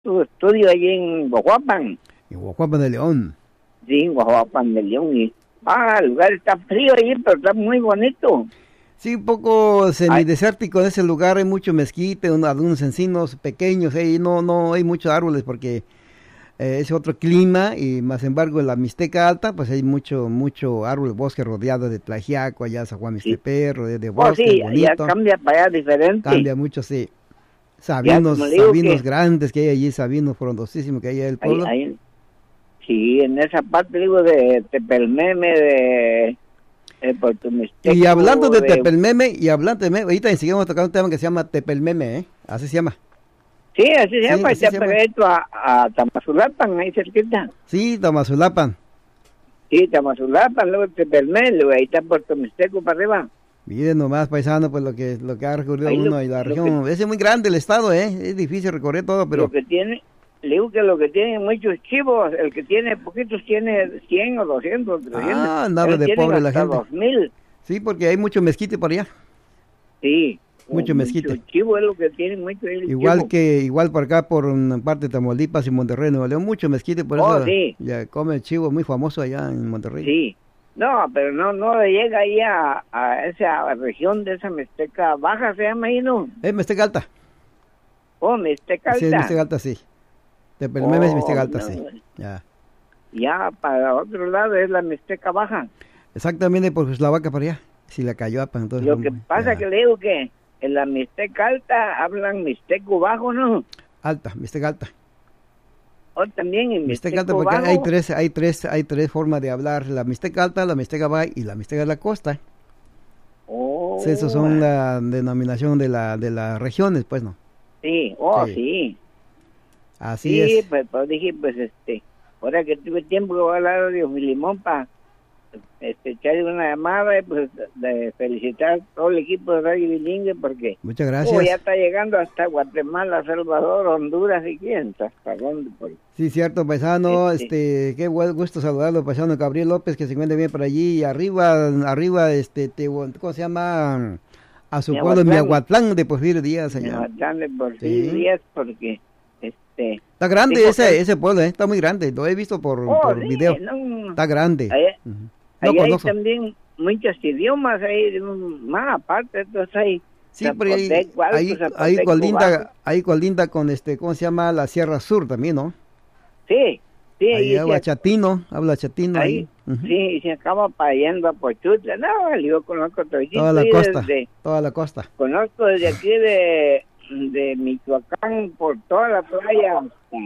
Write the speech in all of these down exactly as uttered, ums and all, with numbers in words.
tu estudio allí en Guajuapan. En Guajuapan de León. Sí, en Guajuapan de León. Y, ah, el lugar está frío allí, pero está muy bonito. Sí, un poco semidesértico en ese lugar, hay mucho mezquite, un, algunos encinos pequeños, ahí no, no hay muchos árboles porque eh, es otro clima, y más embargo en la Mixteca Alta, pues hay mucho, mucho árbol, bosque rodeado de Tlaxiaco, allá San Juan Mixteper, rodeado de bosque, oh, sí, bonito. Ya cambia para allá diferente. Cambia mucho, sí. Sabinos, ya, sabinos que... grandes que hay allí, sabinos frondosísimos que hay en el pueblo. Ahí, ahí, sí, en esa parte, digo, de Tepelmeme, de... Eh, y hablando de, de Tepelmeme, y hablando de Meme, ahorita enseguida tocando un tema que se llama Tepelmeme, ¿eh? Así se llama. Sí, así se sí, llama, así está pegadito a, a Tamazulapan, ahí cerquita. Sí, Tamazulapan. Sí, Tamazulapan, luego Tepelmeme, luego ahí está Puerto Mixteco para arriba. Miren nomás, paisano, pues lo que lo que ha recorrido ahí uno lo, y la región. Que, es muy grande el estado, ¿eh? Es difícil recorrer todo, pero... Lo que tiene... Le digo que lo que tiene muchos chivos, el que tiene poquitos tiene cien o doscientos, trescientos. Ah, nada de pobre la gente. dos mil. Sí, porque hay mucho mezquite por allá. Sí. Mucho mezquite. Mucho chivo es lo que tiene mucho. Igual chivo. que igual por acá, por una parte de Tamaulipas y Monterrey, Nuevo León, mucho mezquite, por oh, eso sí. ya come el chivo muy famoso allá en Monterrey. Sí. No, pero no no llega ahí a, a esa región de esa Mixteca Baja, se llama ahí, ¿no? Es Mixteca Alta. Oh, Mixteca Alta. Sí, es Mixteca Alta, sí. Tepelmeme oh, es Mixteca Alta, no, sí. Ya. Ya, para otro lado es la Mixteca Baja. Exactamente, por la vaca para allá. Si la cayó, entonces... Lo que pasa ya. Que le digo que en la Mixteca Alta hablan Mixteco Bajo, ¿no? Alta, Mixteca Alta. O también en Mixteca Alta, porque Bajo. hay tres, hay tres, hay tres formas de hablar: la Mixteca Alta, la Mixteca Baja y la Mixteca de la Costa. Oh. Sí, esos son la denominación de la de las regiones, pues, ¿no? Sí, oh, sí. sí. Así sí, es. Sí, pues, pues dije, pues, este, ahora que tuve tiempo que voy a hablar de Ofilimón para este, echarle una llamada y pues de felicitar a todo el equipo de Radio Bilingüe porque muchas gracias. Oh, ya está llegando hasta Guatemala, Salvador, Honduras y quién sabe hasta dónde. Por... Sí, cierto, paisano, este, este qué buen gusto saludarlo, paisano Gabriel López, que se encuentra bien por allí, y arriba, arriba, este, te, ¿cómo se llama? A su pueblo, Miahuatlán de Porfirio Díaz allá. Miahuatlán de Porfirio sí. Díaz, porque este está grande ese que... ese pueblo, ¿eh? Está muy grande, lo he visto por, oh, por sí, video. No, está grande. Allá, uh-huh. no allá hay también muchos idiomas ahí, más aparte, entonces hay sí, pero ahí, igual, ahí, pues, ahí colinda, ahí colinda con este, ¿cómo se llama? La Sierra Sur también, ¿no? Sí, sí. Ahí habla se... chatino, habla chatino ahí. ahí. Uh-huh. Sí, y se acaba yendo a Pochutla, no, yo conozco todo toda la costa, desde, toda la costa. Conozco desde aquí de, de Michoacán, por toda la playa,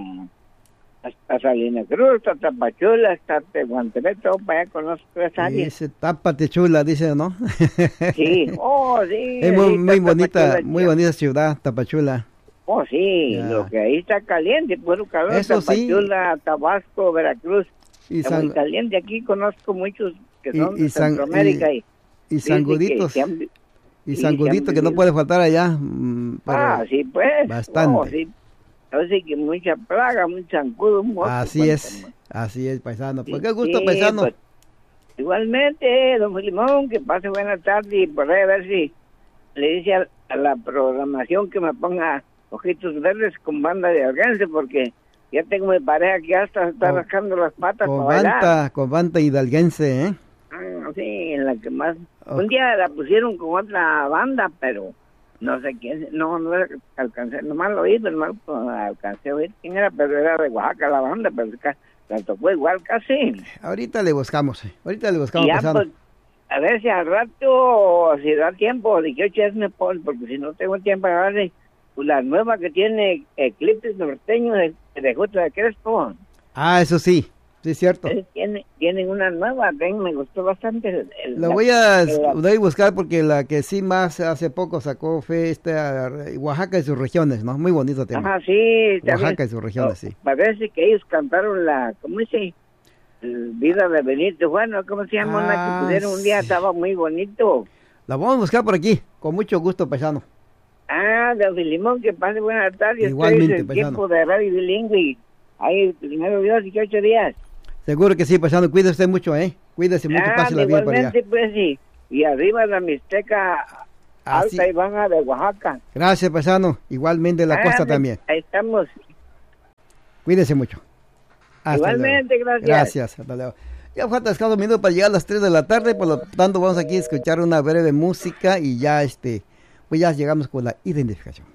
hasta Salina Cruz, hasta Tapachula, hasta Tehuantepec, todo para allá conozco esa área. Ese Tápate Chula, dice, ¿no? Sí, oh, sí. Es muy, muy bonita, Tapachula, muy bonita ciudad, Tapachula. Oh, sí, ya. Lo que ahí está caliente, puro calor, eso Tapachula, sí. Tabasco, Veracruz. Y está San... muy caliente, aquí conozco muchos que son y, y de Centroamérica. Y, y, y Sanguditos. Han... Y Sangudito, que no puede faltar allá. Ah, sí, pues. Bastante. Oh, sí. Así que mucha plaga, mucho zancudo. Así pues, es, como... así es, paisano. Pues sí, qué gusto, sí, paisano. Pues, igualmente, don Limón, que pase buena tarde y por ahí a ver si le dice a, a la programación que me ponga Ojitos Verdes con banda de alcance, porque ya tengo mi pareja que hasta está oh, rascando las patas con para banda, bailar. Con banda hidalguense, ¿eh? Ah, sí, en la que más... Okay. Un día la pusieron con otra banda, pero no sé quién, no, no alcancé, nomás lo oí, pero no alcancé a oír quién era, pero era de Oaxaca la banda, pero la tocó igual casi. Ahorita le buscamos, eh. ahorita le buscamos. Ya, pues, a ver si al rato, si da tiempo, de que echarme por, porque si no tengo tiempo, a ver pues, la nueva que tiene Eclipses Norteños de, de Justo de Crespo. Ah, eso sí. Sí, es cierto. Tienen, tienen una nueva, ven, me gustó bastante. El, el, la voy a, la, voy a buscar porque la que sí más hace poco sacó fue esta Oaxaca y sus regiones, ¿no? Muy bonito tema. Ajá, sí. Oaxaca también, y sus regiones, no, sí. Parece que ellos cantaron la, ¿cómo dice? Vida de Benito Juan, ¿cómo se llama? Ah, una que pusieron un día, estaba muy bonito. La vamos a buscar por aquí, con mucho gusto, paisano. Ah, de Limón, que pase buena tarde. Igualmente, el tiempo de Radio Bilingüe. Ahí, primero Dios, dieciocho días. Seguro que sí, paisano, cuídese usted mucho, ¿eh? Cuídese mucho, ah, pásela bien por allá. Pues sí, y arriba la Mixteca Así. Alta y Baja de Oaxaca. Gracias, paisano, igualmente la ah, costa también. Ahí estamos. Cuídese mucho. Hasta Igualmente, luego. Gracias. Gracias, hasta luego. Ya falta escasos minutos para llegar a las tres de la tarde, por lo tanto vamos aquí a escuchar una breve música y ya este, pues ya llegamos con la identificación.